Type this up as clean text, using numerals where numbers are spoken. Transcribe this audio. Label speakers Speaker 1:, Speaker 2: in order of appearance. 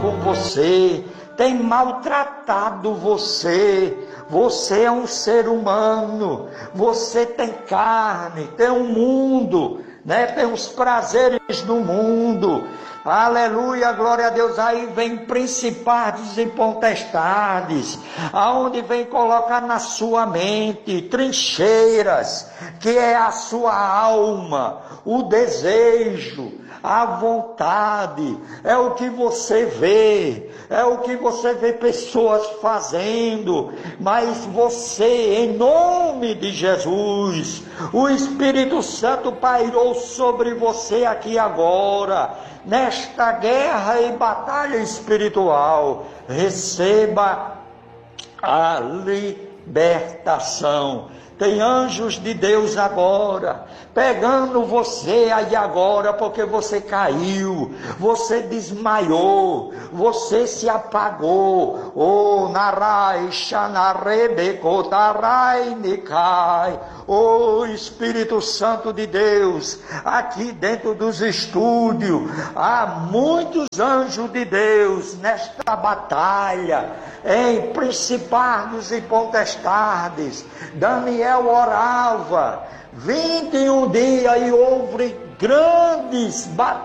Speaker 1: com você, tem maltratado você. Você é um ser humano, você tem carne, tem um mundo, né? Tem os prazeres do mundo. Aleluia, glória a Deus. Aí vem principados e potestades, aonde vem colocar na sua mente trincheiras, que é a sua alma, o desejo, a vontade, é o que você vê, pessoas fazendo, mas você, em nome de Jesus, o Espírito Santo pairou sobre você aqui agora, nesta guerra e batalha espiritual. Receba a libertação. Tem anjos de Deus agora, pegando você aí agora, porque você caiu, você desmaiou, você se apagou. Oh, narai, xanarebe, kotarai, nikai. Oh, Espírito Santo de Deus, aqui dentro dos estúdios, há muitos anjos de Deus nesta batalha, em principados e potestades. Daniel orava 21 dias e houve grandes batalhas